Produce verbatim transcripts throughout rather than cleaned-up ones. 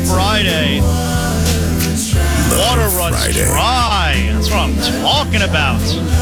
Friday. Water runs Friday. dry. That's what I'm talking about.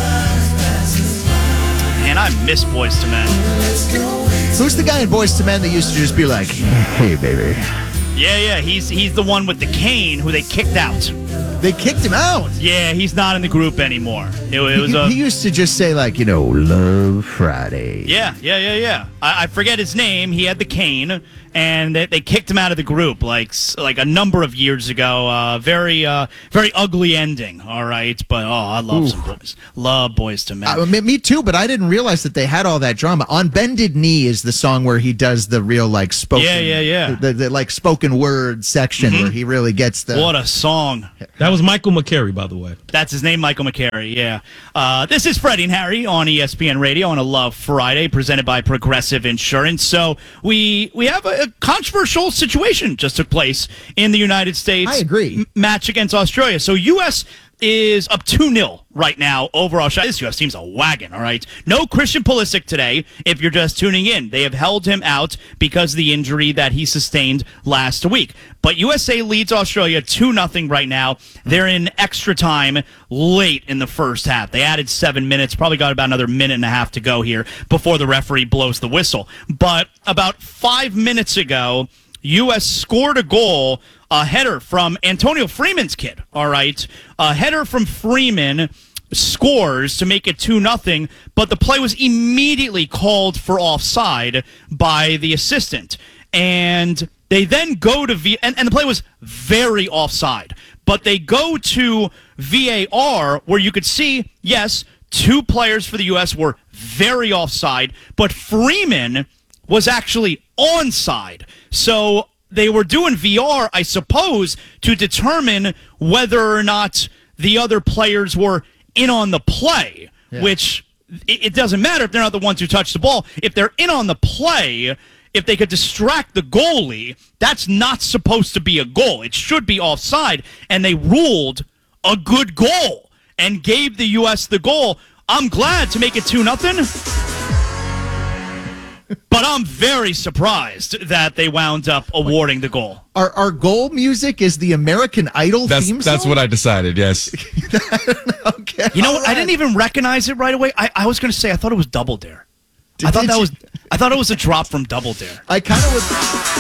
Man, I miss Boyz two Men. Who's the guy in Boyz two Men that used to just be like, hey, baby? Yeah, yeah, he's he's the one with the cane who they kicked out. They kicked him out. Yeah, he's not in the group anymore. It, it was he, a. he used to just say, like, you know, Love Friday. Yeah, yeah, yeah, yeah. I, I forget his name. He had the cane, and they, they kicked him out of the group like like a number of years ago. Uh, very, uh, very ugly ending. All right, but oh, I love Ooh. some boys. Love Boyz two Men. Uh, me, me too, but I didn't realize that they had all that drama. On Bended Knee is the song where he does the real, like, spoken, Yeah, yeah, yeah. the, the like spoken word section Mhm. where he really gets the. What a song. That was Michael McCary, by the way. That's his name, Michael McCary, yeah. Uh, this is Freddie and Harry on E S P N Radio on a Love Friday, presented by Progressive Insurance. So we we have a, a controversial situation just took place in the United States. I agree. M- match against Australia. So U S is up two nil right now over Australia. This U S team's a wagon, all right? No Christian Pulisic today, if you're just tuning in. They have held him out because of the injury that he sustained last week. But U S A leads Australia two nothing right now. They're in extra time late in the first half. They added seven minutes, probably got about another minute and a half to go here before the referee blows the whistle. But about five minutes ago, U S scored a goal, a header from Antonio Freeman's kid, all right? A header from Freeman scores to make it two nothing, but the play was immediately called for offside by the assistant. And they then go to V, and, and the play was very offside, but they go to V A R where you could see, yes, two players for the U S were very offside, but Freeman was actually onside. So they were doing V R, I suppose, to determine whether or not the other players were in on the play, yeah. which it, it doesn't matter if they're not the ones who touch the ball. If they're in on the play, if they could distract the goalie, that's not supposed to be a goal. It should be offside, and they ruled a good goal and gave the U S the goal. I'm glad to make it two nothing. But I'm very surprised that they wound up awarding the goal. Our, our goal music is the American Idol That's theme song? that's what I decided, yes. Okay. You know all what? I right. didn't even recognize it right away. I, I was going to say, I thought it was Double Dare. Did- I thought did that you- was I thought it was a drop from Double Dare. I kind of was.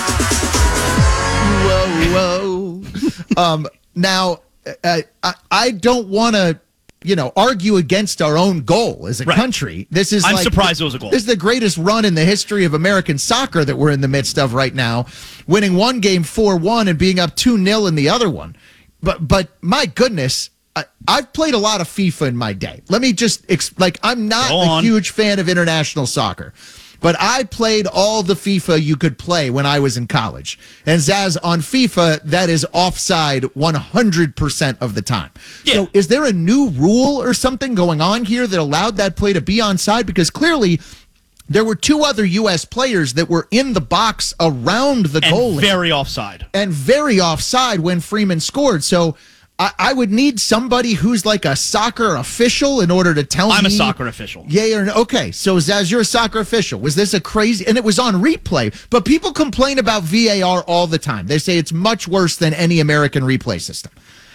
Whoa, whoa. um, now, uh, I, I don't want to, you know, argue against our own goal as a Right. country. This is. I'm like, surprised it was a goal. This is the greatest run in the history of American soccer that we're in the midst of right now, winning one game four one and being up two nil in the other one. But, but my goodness. I, I've played a lot of FIFA in my day. Let me just, ex- like, I'm not Go a on. huge fan of international soccer, but I played all the FIFA you could play when I was in college. And Zaz, on FIFA, that is offside one hundred percent of the time. Yeah. So is there a new rule or something going on here that allowed that play to be onside? Because clearly there were two other U S players that were in the box around the And goalie. very offside. and very offside when Freeman scored. So I, I would need somebody who's like a soccer official in order to tell I'm me. a soccer official. Yay or no? Okay, so Zaz, you're a soccer official. Was this a crazy? And it was on replay. But people complain about V A R all the time. They say it's much worse than any American replay system.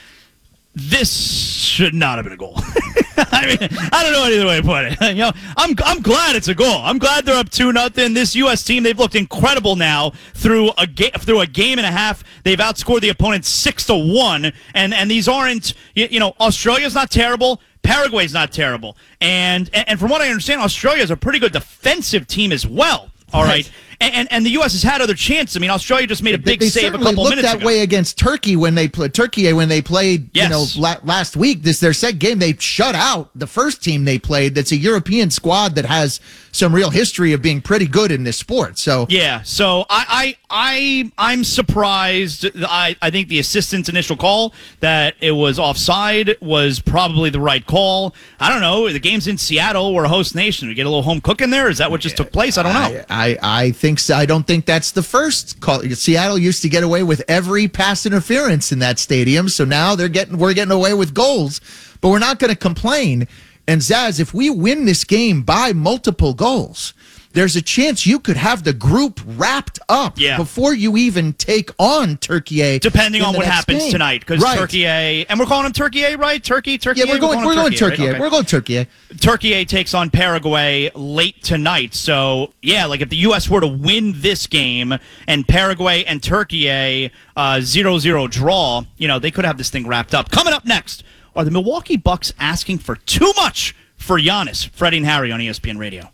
This should not have been a goal. I mean, I don't know any other way to put it. You know, I'm I'm glad it's a goal. I'm glad they're up two nothing. This U S team, they've looked incredible now through a game through a game and a half. They've outscored the opponent six to one, and and these aren't you, you know Australia's not terrible. Paraguay's not terrible, and and from what I understand, Australia is a pretty good defensive team as well. All right. Right. And, and and the U S has had other chances. I mean, Australia just made a big they save a certainly couple looked minutes that ago. way against Turkey when they played Turkey when they played. Yes. You know, la- last week. This their second game. They shut out the first team they played. That's a European squad that has some real history of being pretty good in this sport. So Yeah, so I, I, I, I'm surprised. I, I think the assistant's initial call that it was offside was probably the right call. I don't know. The game's in Seattle. We're a host nation. We get a little home cooking there. Is that what just took place? I don't know. I, I, I think so. I don't think that's the first call. Seattle used to get away with every pass interference in that stadium, so now they're getting we're getting away with goals, but we're not going to complain. And Zaz, if we win this game by multiple goals, there's a chance you could have the group wrapped up Yeah. before you even take on Turkey A. Depending in on the what next happens game. tonight, because Right. Turkey A, and we're calling them Turkey A, right? Turkey, Turkey Yeah, A? we're going. We're going Turkey. right? A. Okay. We're going Turkey. A. Turkey A takes on Paraguay late tonight. So, yeah, like if the U S were to win this game and Paraguay and Turkey A uh, zero zero draw, you know, they could have this thing wrapped up. Coming up next, are the Milwaukee Bucks asking for too much for Giannis? Freddie and Harry on E S P N Radio.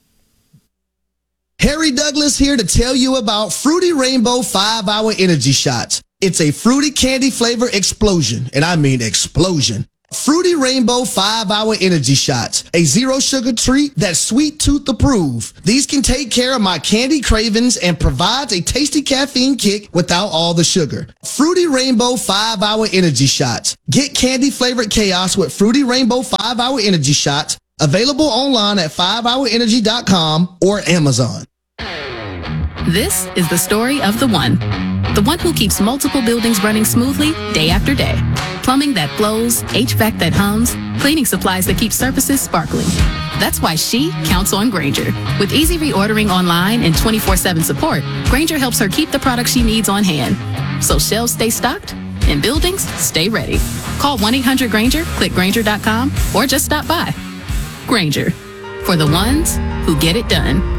Harry Douglas here to tell you about Fruity Rainbow five hour Energy Shots. It's a fruity candy flavor explosion, and I mean explosion. Fruity Rainbow five hour Energy Shots, a zero sugar treat that's sweet tooth approved. These can take care of my candy cravings and provides a tasty caffeine kick without all the sugar. Fruity Rainbow five hour Energy Shots. Get candy flavored chaos with Fruity Rainbow five hour Energy Shots. Available online at five hour energy dot com or Amazon. This is the story of the one. The one who keeps multiple buildings running smoothly day after day. Plumbing that flows, H V A C that hums, cleaning supplies that keep surfaces sparkling. That's why she counts on Grainger. With easy reordering online and twenty-four seven support, Grainger helps her keep the products she needs on hand. So shelves stay stocked and buildings stay ready. Call one eight hundred Grainger, click Grainger dot com, or just stop by. Grainger, for the ones who get it done.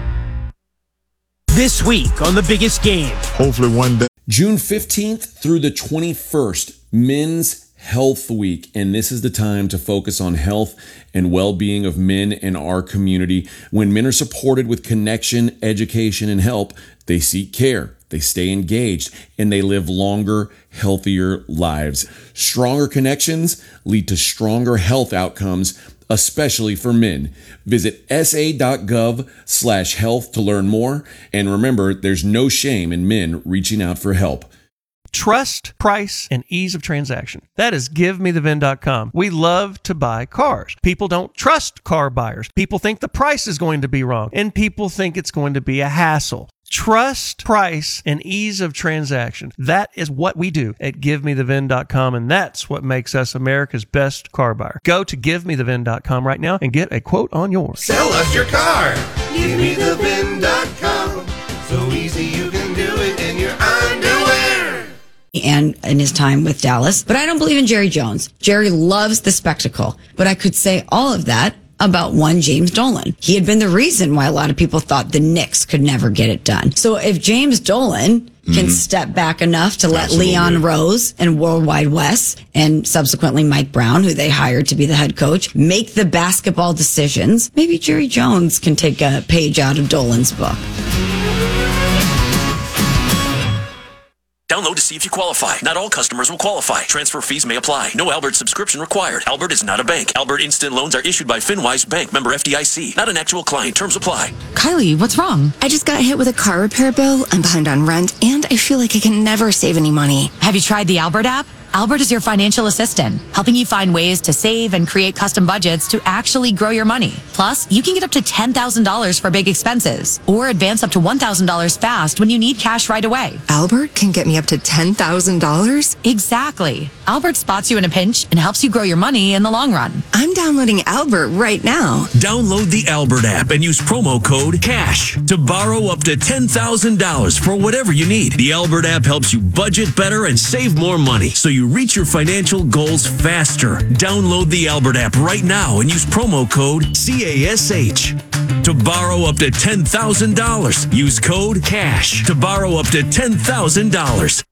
This week on The Biggest Game. Hopefully one day. June fifteenth through the twenty-first, Men's Health Week. And this is the time to focus on health and well-being of men in our community. When men are supported with connection, education, and help, they seek care, they stay engaged, and they live longer, healthier lives. Stronger connections lead to stronger health outcomes, especially for men. Visit sa.gov slash health to learn more. And remember, there's no shame in men reaching out for help. Trust, price, and ease of transaction. That is give me the V I N dot com. We love to buy cars. People don't trust car buyers. People think the price is going to be wrong, and people think it's going to be a hassle. Trust, price, and ease of transaction. That is what we do at give me the V I N dot com, and that's what makes us America's best car buyer. Go to give me the V I N dot com right now and get a quote on yours. Sell us your car. give me the V I N dot com. So easy you can do it in your underwear. And in his time with Dallas. But I don't believe in Jerry Jones. Jerry loves the spectacle. But I could say all of that about one James Dolan. He had been the reason why a lot of people thought the Knicks could never get it done. So if James Dolan can mm-hmm. step back enough to let Absolutely. Leon Rose and Worldwide Wes and subsequently Mike Brown, who they hired to be the head coach, make the basketball decisions, maybe Jerry Jones can take a page out of Dolan's book. Download to see if you qualify. Not all customers will qualify. Transfer fees may apply. No Albert subscription required. Albert is not a bank. Albert Instant Loans are issued by FinWise Bank, member F D I C. Not an actual client. Terms apply. Kylie, what's wrong? I just got hit with a car repair bill. I'm behind on rent, and I feel like I can never save any money. Have you tried the Albert app? Albert is your financial assistant, helping you find ways to save and create custom budgets to actually grow your money. Plus, you can get up to ten thousand dollars for big expenses or advance up to one thousand dollars fast when you need cash right away. Albert can get me up to ten thousand dollars? Exactly. Albert spots you in a pinch and helps you grow your money in the long run. I'm downloading Albert right now. Download the Albert app and use promo code CASH to borrow up to ten thousand dollars for whatever you need. The Albert app helps you budget better and save more money so you reach your financial goals faster. Download the Albert app right now and use promo code CASH to borrow up to ten thousand dollars. Use code CASH to borrow up to ten thousand dollars.